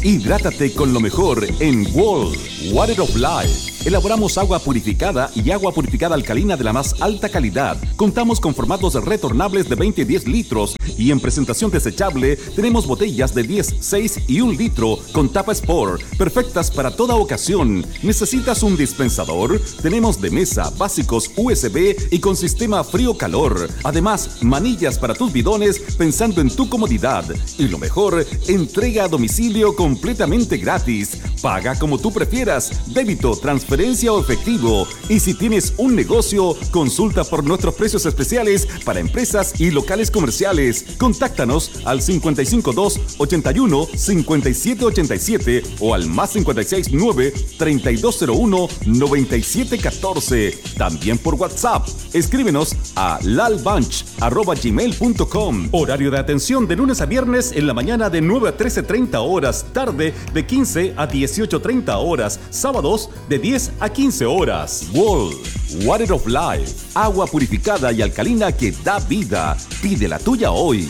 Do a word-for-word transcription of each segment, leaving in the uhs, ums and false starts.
Hidrátate con lo mejor en World Water of Life. Elaboramos agua purificada y agua purificada alcalina de la más alta calidad. Contamos con formatos retornables de veinte y diez litros y en presentación desechable tenemos botellas de diez, seis y un litro con tapa Sport, perfectas para toda ocasión. ¿Necesitas un dispensador? Tenemos de mesa, básicos U S B y con sistema frío-calor. Además, manillas para tus bidones pensando en tu comodidad. Y lo mejor, entrega a domicilio completamente gratis. Paga como tú prefieras, débito, transferencia o efectivo. Y si tienes un negocio, consulta por nuestros precios especiales para empresas y locales comerciales. Contáctanos al cincuenta y cinco dos, ochenta y uno, cincuenta y siete ochenta y siete o al más cincuenta y seis nueve, treinta y dos cero uno, noventa y siete catorce. También por WhatsApp. Escríbenos a lalbunch arroba gmail punto com. Horario de atención de lunes a viernes en la mañana de nueve a trece treinta horas, tarde de quince a dieciocho treinta horas, sábados de diez a quince horas. World Water of Life, agua purificada y alcalina que da vida. Pide la tuya hoy.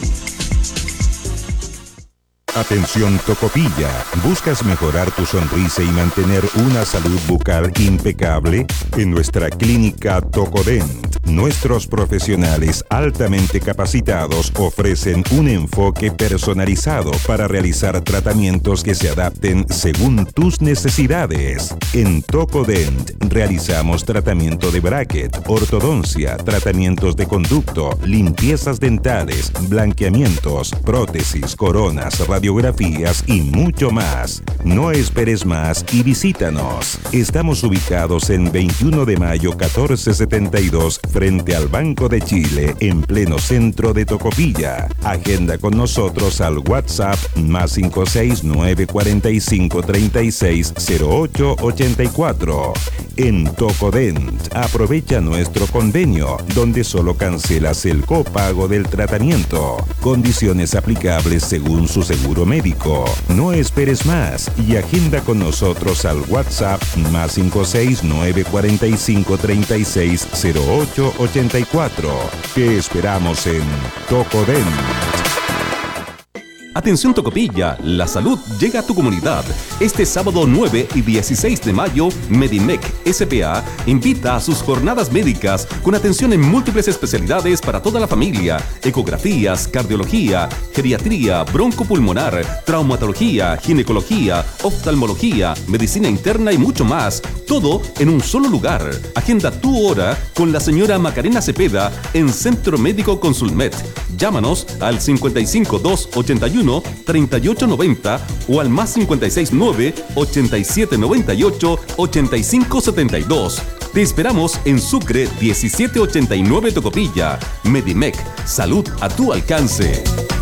Atención Tocopilla, ¿buscas mejorar tu sonrisa y mantener una salud bucal impecable? En nuestra clínica Tocodent, nuestros profesionales altamente capacitados ofrecen un enfoque personalizado para realizar tratamientos que se adapten según tus necesidades. En Tocodent realizamos tratamiento de bracket, ortodoncia, tratamientos de conducto, limpiezas dentales, blanqueamientos, prótesis, coronas, radiografías y mucho más. No esperes más y visítanos. Estamos ubicados en veintiuno de mayo catorce setenta y dos frente al Banco de Chile en pleno centro de Tocopilla. Agenda con nosotros al WhatsApp más cinco seis nueve cuatro cinco tres seis cero ocho ocho cuatro. En Tocodent aprovecha nuestro convenio donde solo cancelas el copago del tratamiento. Condiciones aplicables según su seguro médico. No esperes más y agenda con nosotros al WhatsApp más cinco seis nueve cuatro cinco tres seis cero ocho ocho cuatro. Te esperamos en Tocodent. Atención Tocopilla, la salud llega a tu comunidad. Este sábado nueve y dieciséis de mayo, Medimec S P A invita a sus jornadas médicas con atención en múltiples especialidades para toda la familia: ecografías, cardiología, geriatría, broncopulmonar, traumatología, ginecología, oftalmología, medicina interna y mucho más. Todo en un solo lugar. Agenda tu hora con la señora Macarena Cepeda en Centro Médico Consulmet. Llámanos al cincuenta y cinco dos, ochenta y uno, treinta y ocho noventa o al más cincuenta y seis nueve, ochenta y siete noventa y ocho, ochenta y cinco setenta y dos. Te esperamos en Sucre diecisiete ochenta y nueve Tocopilla. Medimec, salud a tu alcance.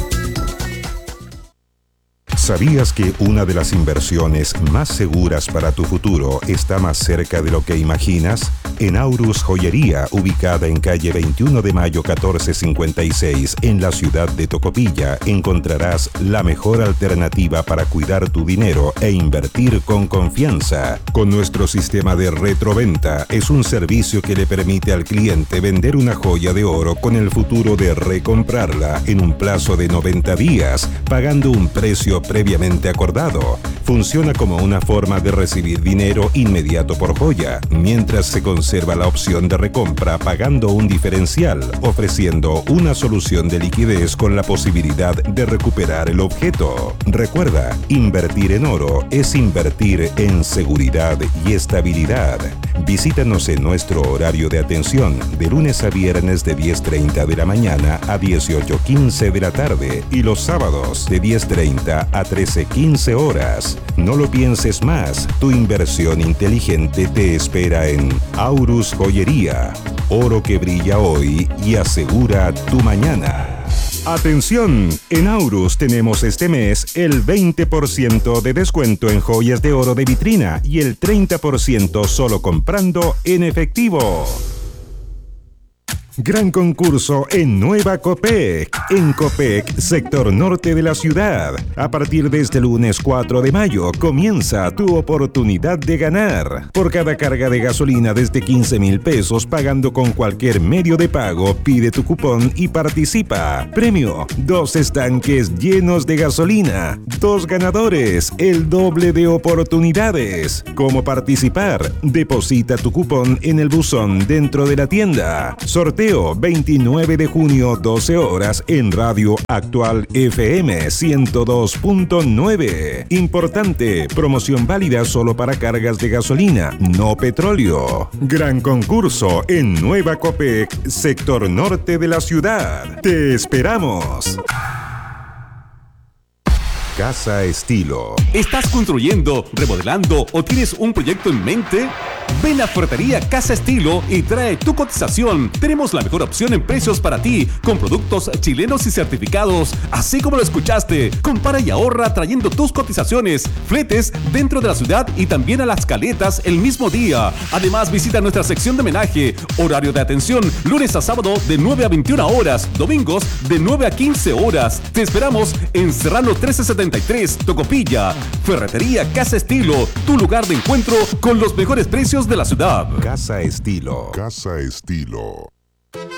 ¿Sabías que una de las inversiones más seguras para tu futuro está más cerca de lo que imaginas? En Aurus Joyería, ubicada en calle veintiuno de mayo catorce cincuenta y seis, en la ciudad de Tocopilla, encontrarás la mejor alternativa para cuidar tu dinero e invertir con confianza. Con nuestro sistema de retroventa, es un servicio que le permite al cliente vender una joya de oro con el futuro de recomprarla en un plazo de noventa días, pagando un precio previamente acordado. Funciona como una forma de recibir dinero inmediato por joya, mientras se conserva la opción de recompra pagando un diferencial, ofreciendo una solución de liquidez con la posibilidad de recuperar el objeto. Recuerda, invertir en oro es invertir en seguridad y estabilidad. Visítanos en nuestro horario de atención de lunes a viernes de diez treinta de la mañana a dieciocho quince de la tarde y los sábados de diez treinta a trece quince horas. No lo pienses más, tu inversión inteligente te espera en Aurus Joyería. Oro que brilla hoy y asegura tu mañana. Atención, en Aurus tenemos este mes el veinte por ciento de descuento en joyas de oro de vitrina y el treinta por ciento solo comprando en efectivo. Gran concurso en Nueva Copec. En Copec, sector norte de la ciudad. A partir de este lunes cuatro de mayo comienza tu oportunidad de ganar. Por cada carga de gasolina desde quince mil pesos pagando con cualquier medio de pago, pide tu cupón y participa. Premio: dos estanques llenos de gasolina. Dos ganadores, el doble de oportunidades. ¿Cómo participar? Deposita tu cupón en el buzón dentro de la tienda. Sorteo veintinueve de junio, doce horas en Radio Actual F M ciento dos punto nueve. Importante, promoción válida solo para cargas de gasolina, no petróleo. Gran concurso en Nueva Copec, sector norte de la ciudad. ¡Te esperamos! Casa Estilo. ¿Estás construyendo, remodelando o tienes un proyecto en mente? Ven a Ferretería Casa Estilo y trae tu cotización. Tenemos la mejor opción en precios para ti, con productos chilenos y certificados. Así como lo escuchaste, compara y ahorra trayendo tus cotizaciones, fletes dentro de la ciudad y también a Las Caletas el mismo día. Además, visita nuestra sección de homenaje. Horario de atención, lunes a sábado de nueve a veintiuna horas, domingos de nueve a quince horas. Te esperamos en Serrano trece setenta y tres, Tocopilla. Ferretería Casa Estilo, tu lugar de encuentro con los mejores precios de la ciudad. Casa Estilo. Casa Estilo.